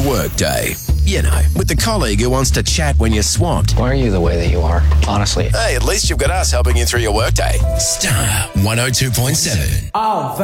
workday. You know, with the colleague who wants to chat when you're swamped. Why are you the way that you are, honestly? Hey, at least you've got us helping you through your workday. Star 102.7. Oh,